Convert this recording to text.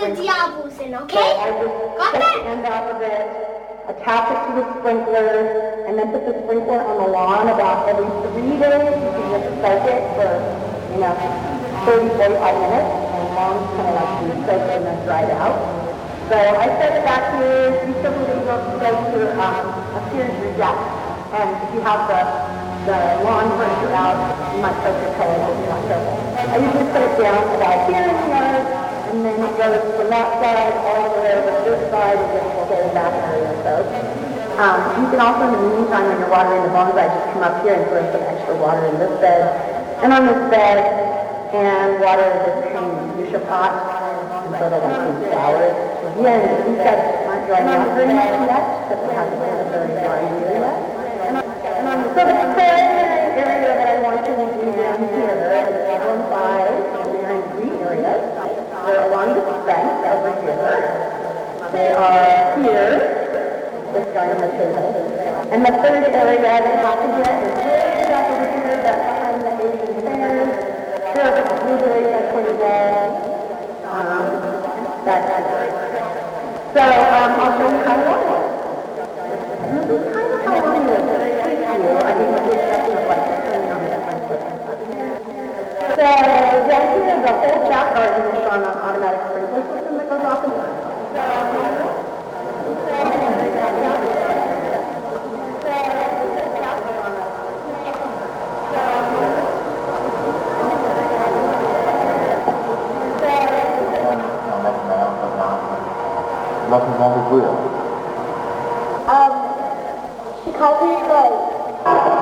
the diablos in, okay? So I just Got cut that? the end off of it, attach it to the sprinkler, and then put the sprinkler on the lawn about every 3 days. You can just soak it for, 30, 45 minutes, and lawns kind of like being soaked and then dried out. So I set it back here. You typically go to up here to your desk, and if you have the lawn furniture out, you might soak your pillows if you're not careful. I usually put it down about here in the yard, and then it goes from that side all the way over to this side, and then we'll get back area soaked. You can also, in the meantime, when you're watering the bonsai, just come up here and throw some extra water in this bed, and on this bed, and water this fuchsia pot, and so they'll like some flowers. Again, these guys aren't drying out very much yet, because we haven't been a very dry year yet. So the primary area that I want to do down here is bonsai and green areas. They're along the fence over here. They are here, this guy on the table. And the third area that I have to get is way back over here, that's behind the Asian fairs. There are some blueberries I put away. That's it. So I'll show you how to water it. This is kind of how long it is. I think it's exactly like turning on the different switches. So down here, the whole back garden is on an automatic sprinkler system that goes off and on. Nothing's wrong with Leo. She called me like